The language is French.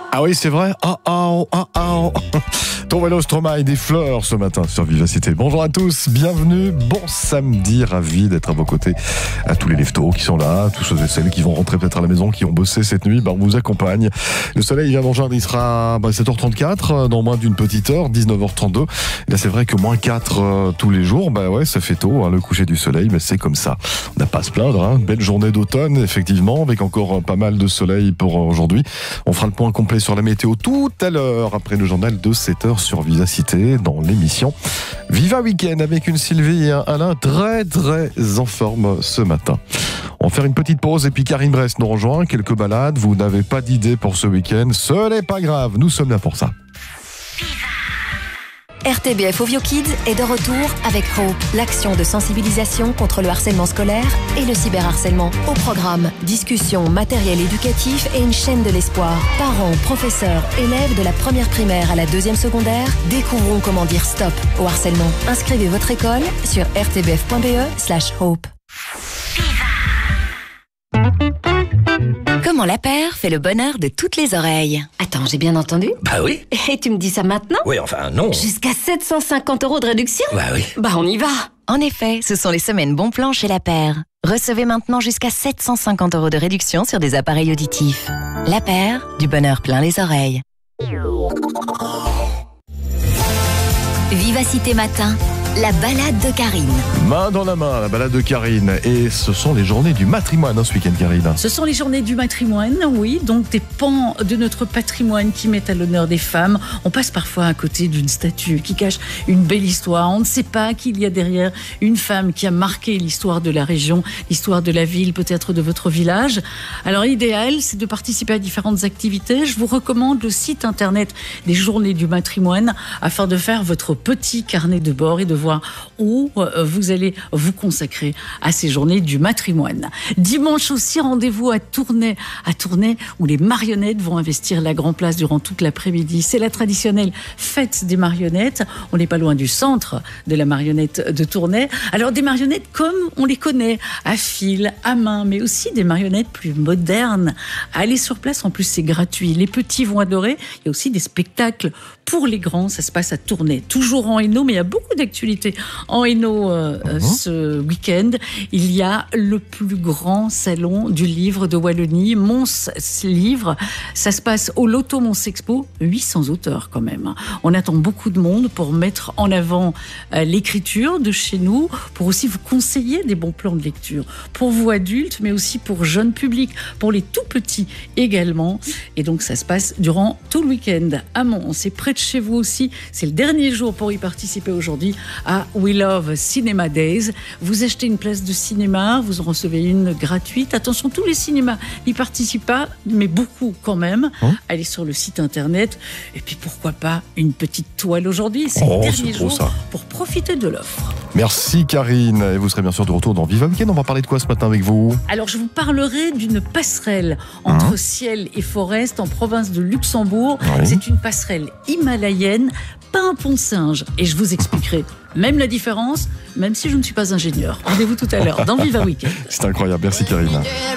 Ah oui, c'est vrai. Ton vélo Stromae, des fleurs ce matin sur Vivacité. Bonjour à tous, bienvenue, bon samedi, ravi d'être à vos côtés. À tous les leftos qui sont là, tous ceux et celles qui vont rentrer peut-être à la maison, qui ont bossé cette nuit, on vous accompagne. Le soleil vient d'enjoindre, il sera 7h34, dans moins d'une petite heure, 19h32. Et là, c'est vrai que moins 4 tous les jours, ça fait tôt, le coucher du soleil, mais c'est comme ça. On n'a pas à se plaindre, belle journée d'automne, effectivement, avec encore pas mal de soleil pour aujourd'hui. On fera le point complet sur la météo tout à l'heure, après le journal de 7h sur Vivacité, dans l'émission Viva Week-end, avec une Sylvie et un Alain très en forme ce matin. On va faire une petite pause et puis Karine Brest nous rejoint. Quelques balades, vous n'avez pas d'idée pour ce week-end, ce n'est pas grave, nous sommes là pour ça. RTBF Ovio Kids est de retour avec Hope, l'action de sensibilisation contre le harcèlement scolaire et le cyberharcèlement. Au programme, discussions, matériel éducatif et une chaîne de l'espoir. Parents, professeurs, élèves de la première primaire à la deuxième secondaire, découvrons comment dire stop au harcèlement. Inscrivez votre école sur rtbf.be/hope. Comment la paire fait le bonheur de toutes les oreilles. Attends, j'ai bien entendu ? Bah oui. Et tu me dis ça maintenant ? Oui, enfin non. Jusqu'à 750 € de réduction ? Bah oui. On y va. En effet, ce sont les semaines bon plan chez La Paire. Recevez maintenant jusqu'à 750 € de réduction sur des appareils auditifs. La Paire, du bonheur plein les oreilles. Vivacité Matin, la balade de Karine. Main dans la main, la balade de Karine. Et ce sont les journées du matrimoine ce week-end, Karine. Ce sont les journées du matrimoine, oui. Donc des pans de notre patrimoine qui mettent à l'honneur des femmes. On passe parfois à côté d'une statue qui cache une belle histoire. On ne sait pas qu'il y a derrière une femme qui a marqué l'histoire de la région, l'histoire de la ville, peut-être de votre village. Alors l'idéal, c'est de participer à différentes activités. Je vous recommande le site internet des journées du matrimoine afin de faire votre petit carnet de bord et de voir où vous allez vous consacrer à ces journées du matrimoine. Dimanche aussi, rendez-vous à Tournai où les marionnettes vont investir la Grand Place durant toute l'après-midi. C'est la traditionnelle fête des marionnettes. On n'est pas loin du centre de la marionnette de Tournai. Alors des marionnettes comme on les connaît, à fil, à main, mais aussi des marionnettes plus modernes. Allez sur place, en plus c'est gratuit. Les petits vont adorer. Il y a aussi des spectacles pour les grands. Ça se passe à Tournai, toujours en Hainaut, mais il y a beaucoup d'actualités en Hainaut ce week-end. Il y a le plus grand salon du livre de Wallonie, Mons Livre. Ça se passe au Loto Mons Expo, 800 auteurs quand même. On attend beaucoup de monde pour mettre en avant l'écriture de chez nous, pour aussi vous conseiller des bons plans de lecture, pour vous adultes, mais aussi pour jeunes publics, pour les tout petits également. Et donc ça se passe durant tout le week-end à Mons. C'est près de chez vous aussi. C'est le dernier jour pour y participer aujourd'hui à We Love Cinema Days. Vous achetez une place de cinéma, vous en recevez une gratuite. Attention, tous les cinémas n'y participent pas, mais beaucoup quand même. Allez sur le site internet. Et puis pourquoi pas une petite toile aujourd'hui. C'est le dernier jour pour profiter de l'offre. Merci Karine. Et vous serez bien sûr de retour dans Viva Week-end. On va parler de quoi ce matin avec vous ? Alors je vous parlerai d'une passerelle entre ciel et forest en province de Luxembourg. Oui. C'est une passerelle himalayenne, pas un pont-singe. Et je vous expliquerai même la différence, même si je ne suis pas ingénieur. Rendez-vous tout à l'heure dans Viva Week-end. C'est incroyable. Merci Karine.